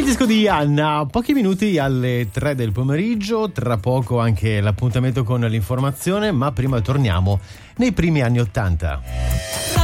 Il disco di Anna, pochi minuti alle 3 del pomeriggio, tra poco anche l'appuntamento con l'informazione, ma prima torniamo nei primi anni '80.